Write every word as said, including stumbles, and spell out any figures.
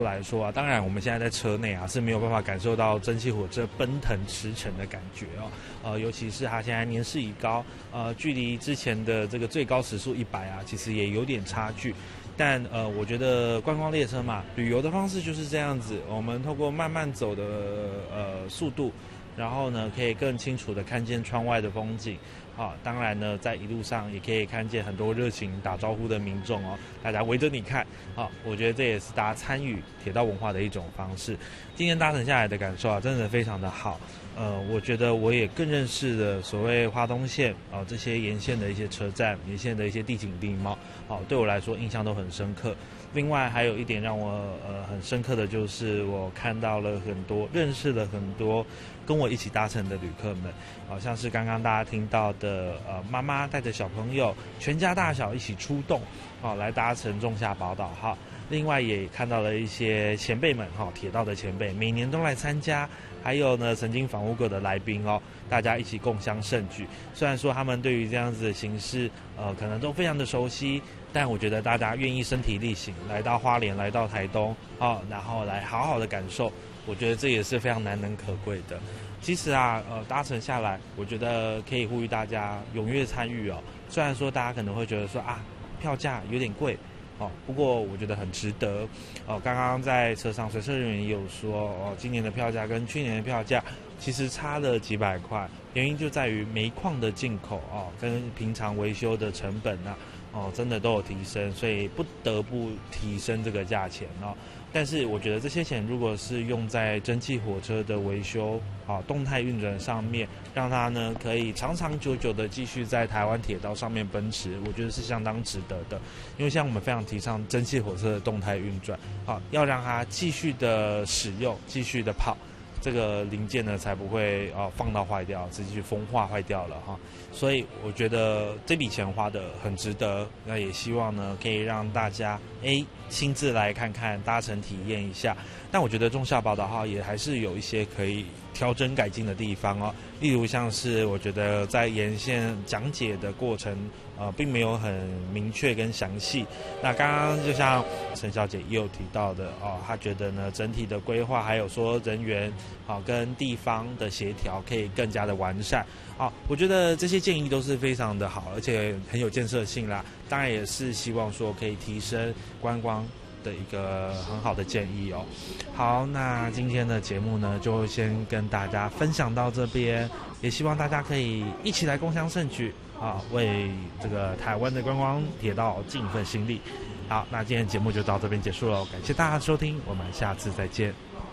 来说啊，当然我们现在在车内啊是没有办法感受到蒸汽火车奔腾驰骋的感觉哦，呃，尤其是它现在年事已高，呃，距离之前的这个最高时速一百啊，其实也有点差距。但呃，我觉得观光列车嘛，旅游的方式就是这样子，我们透过慢慢走的呃速度，然后呢，可以更清楚的看见窗外的风景。啊，当然呢，在一路上也可以看见很多热情打招呼的民众哦，大家围着你看啊，我觉得这也是大家参与铁道文化的一种方式。今天搭乘下来的感受啊，真的非常的好。呃，我觉得我也更认识了所谓花东线啊这些沿线的一些车站、沿线的一些地景地貌，好、啊，对我来说印象都很深刻。另外还有一点让我呃很深刻的就是，我看到了很多，认识了很多跟我一起搭乘的旅客们，好、啊、像是刚刚大家听到的呃妈妈带着小朋友，全家大小一起出动，好、啊、来搭乘仲夏宝岛号。另外也看到了一些前辈们哈、哦，铁道的前辈每年都来参加，还有呢曾经访问过的来宾哦，大家一起共襄盛举。虽然说他们对于这样子的形式，呃，可能都非常的熟悉，但我觉得大家愿意身体力行来到花莲，来到台东，哦，然后来好好的感受，我觉得这也是非常难能可贵的。其实啊，呃，搭乘下来，我觉得可以呼吁大家踊跃参与哦。虽然说大家可能会觉得说啊，票价有点贵。哦，不过我觉得很值得。哦，刚刚在车上随车人员也有说，哦，今年的票价跟去年的票价其实差了几百块，原因就在于煤矿的进口哦，跟平常维修的成本啊，哦，真的都有提升，所以不得不提升这个价钱哦。但是我觉得这些钱如果是用在蒸汽火车的维修啊、动态运转上面，让它呢可以长长久久的继续在台湾铁道上面奔驰，我觉得是相当值得的。因为像我们非常提倡蒸汽火车的动态运转，啊，要让它继续的使用，继续的跑。这个零件呢才不会啊、呃、放到坏掉，直接去风化坏掉了哈。所以我觉得这笔钱花的很值得，那也希望呢可以让大家哎亲自来看看，搭乘体验一下。但我觉得仲夏宝岛号也还是有一些可以调整改进的地方哦，例如像是我觉得在沿线讲解的过程，呃，并没有很明确跟详细。那刚刚就像陈小姐也有提到的哦，她觉得呢整体的规划还有说人员啊、哦、跟地方的协调可以更加的完善。好，我觉得这些建议都是非常的好，而且很有建设性啦。当然也是希望说可以提升观光的一个很好的建议哦。好，那今天的节目呢，就先跟大家分享到这边，也希望大家可以一起来共襄盛举啊，为这个台湾的观光铁道尽一份心力。好，那今天节目就到这边结束了，感谢大家的收听，我们下次再见。